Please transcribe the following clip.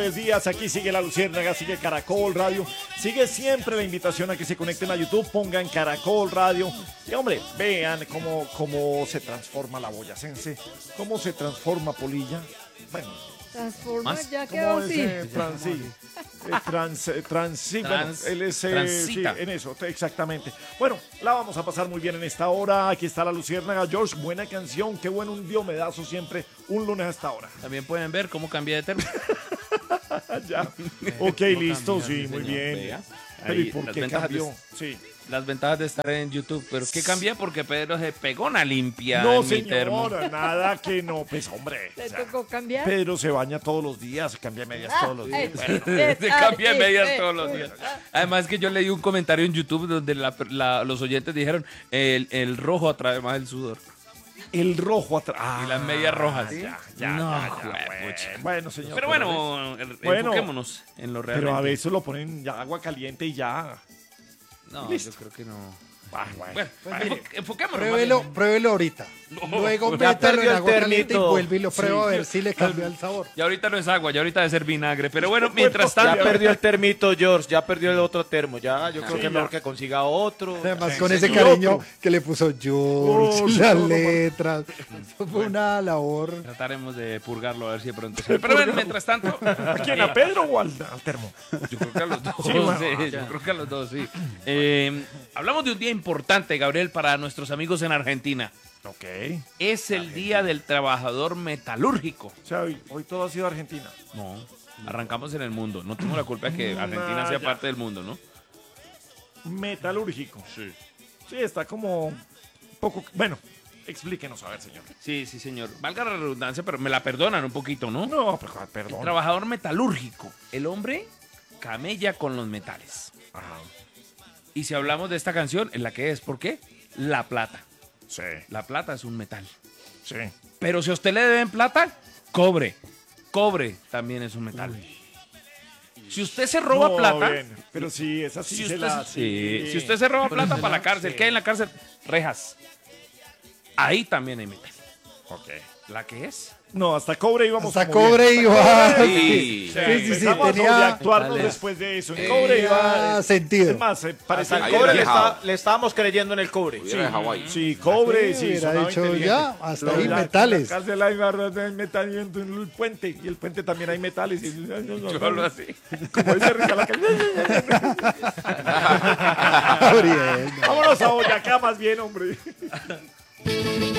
Buenos días, aquí sigue La Luciérnaga, sigue Caracol Radio, sigue siempre la invitación a que se conecten a YouTube, pongan Caracol Radio y hombre, vean cómo se transforma la boyacense, cómo se transforma Polilla, bueno, Transforma, ¿Más? ya ¿cómo quedó es así. él es, sí, transita. en eso, exactamente. Bueno, la vamos a pasar muy bien en esta hora, aquí está La Luciérnaga, George, buena canción, qué bueno un diomedazo siempre, un lunes a esta hora. También pueden ver cómo cambié de termo. Ya. Ok, listo, sí, muy bien. Vea. Pero ¿y Ahí, por las qué ventajas cambió? Sí. Las ventajas de estar en YouTube. ¿Pero qué cambié? Porque Pedro se pegó una limpia No, en mi termo. señora, nada que no. Pues, hombre. ¿Te o sea, tocó cambiar? Pedro se baña todos los días, se cambia medias todos los días. Se cambia medias todos los días. Además que yo leí un comentario en YouTube donde los oyentes dijeron el rojo atrae más el sudor. El rojo atrás. Y las medias rojas. Ya, No, bueno, bueno, señor. Pero bueno, enfoquémonos en lo realmente. Pero a veces lo ponen ya agua caliente y ya. No, Listo. yo creo que no. Bueno, Bueno, enfoquémonos. Pruébelo ahorita. Luego ya mételo en perdió el agua caliente y termito. vuelve y lo prueba Sí. a ver si le cambia el sabor. Y ahorita no es agua, ya ahorita debe ser vinagre. Pero bueno, mientras Ya tanto. perdió el termito, George. Ya perdió el otro termo. Ya, yo creo Sí, que es ya. mejor que consiga otro. Además, Sí, con sí, ese sí. cariño Otro. que le puso George, las no, no. letras. Eso fue una labor. Trataremos de purgarlo a ver si de pronto sale. Pero bueno, mientras tanto. ¿a quién? ¿A Pedro o al termo? Yo creo que a los dos. Sí, bueno, yo creo que a los dos, sí. Hablamos de un día importante, Gabriel, para nuestros amigos en Argentina. Ok. Es el Día del Trabajador Metalúrgico. O sea, hoy todo ha sido Argentina. No, arrancamos en el mundo. No tengo la culpa de que Argentina sea ya. parte del mundo, ¿no? Metalúrgico. Sí. Sí, está como un poco. Bueno, explíquenos, a ver, señor. Sí, sí, señor. Valga la redundancia, pero me la perdonan un poquito, ¿no? No, pero, El perdón. trabajador metalúrgico. El hombre camella con los metales. Ajá. Y si hablamos de esta canción, ¿en la que es? ¿Por qué? La plata. Sí, La plata es un metal. sí. Pero si a usted le deben plata, cobre. Cobre también es un metal. Si usted se roba No, plata, bien, pero sí, esa sí si se usted, la. si usted se roba plata para la cárcel, ¿qué hay en la cárcel? Rejas. Ahí también hay metal. Ok. ¿La que es? No, hasta cobre íbamos. Hasta como cobre bien. iba. Sí. Sí, Empezamos a tenía- sobreactuarnos Total, después de eso. En cobre iba. tenía sentido. Es más, parece Hasta el que cobre era- le estábamos creyendo en el cobre. Sí, cobre, Sí, sí. hubiera sonaba dicho inteligente. ya, hasta Pero ahí ya, metales. En la cárcel hay barras de metal y en el puente. Y el puente también hay metales. Y, Yo hablo así. Como dice Risa la calle. Gabriel. Vámonos a Boyacá más bien, hombre.